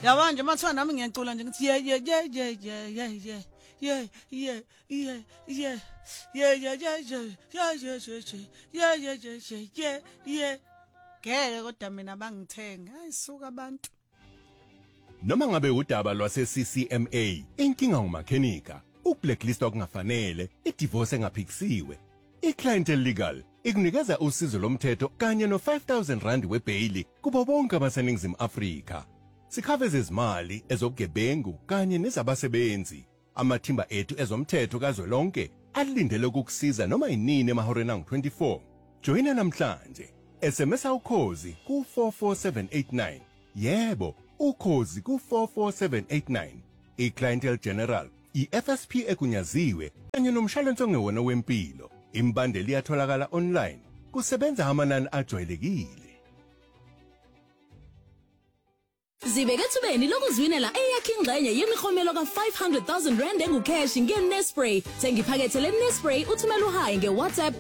Yabona nje mathiwa nami ngiyacula nje ngithi yeah yeah yeah yeah yeah yeah yeah yeah yeah yeah yeah yeah yeah yeah yeah yeah ngeke kodwa mina bangithenga ayisuka abantu. Noma ngabe udaba lwase CCMA inkinga ngumakhenika ukublacklist okungafanele idivorce engaphikisiwe iClientele Legal ikunikeza usizo lomthetho kanye no R5,000 webail kubo bonke abaseningizimu Afrika. Sikhaveza izimali ezobugebengu kanye nezabasebenzi. Amathimba ethu ezomthetho kazwelonke alindele ukukusiza noma yinini emahoreni angu-24. Joyina namhlanje. SMS ukhozi ku44789. Yebo, ukhozi ku44789. iClientele General, iFSP egunyaziwe kanye nomshwalense ongewona wempilo. Imbandeli iyatholakala online. Kusebenza amanani ajwayelekile. Zibekethubeni lokuzwinela eyakhe ingxenye yemikhomelo ka500,000 engucash ngeNespray. Thenga iphakethe leNespray uthumela uhayi ngeWhatsApp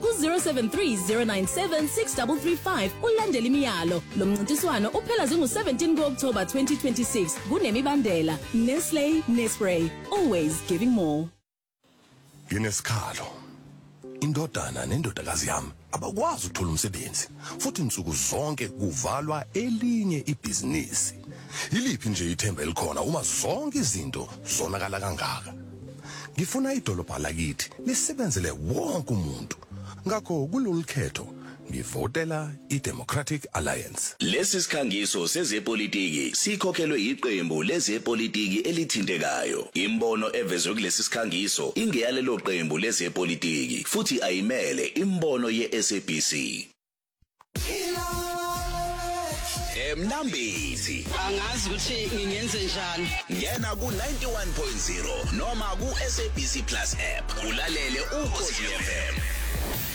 ku0730976335 ulandele imiyalo. Lo mncintiswano uphela zingu17 kuOctober 2026. Kunemibandela. Nestlé Nespray, always giving more. Nginesikhalo. Indodana nendodakazi yami abakwazi ukuthola umsebenzi futhi insuku zonke kuvalwa elinye ibhizinisi. Yiliphi nje ithemba elikhona uma zonke izinto zonakala kangaka? Ngifuna idolobha lakithi lisebenzele wonke umuntu. Ngakho kulolukhetho ngivotela iDemocratic Alliance. Lesi sikhangiso sezepolitiki sikhokhelwe iqembu lezepolitiki elithintekayo. Imbono evezwe kulesi sikhangiso ingeyalelo qembu lezepolitiki futhi ayimele imbono yeSABC. Mnambithi angazi ukuthi ngingenze njani. Ngena ku91.0 noma ku SABC Plus app ulalele ukhozi FM.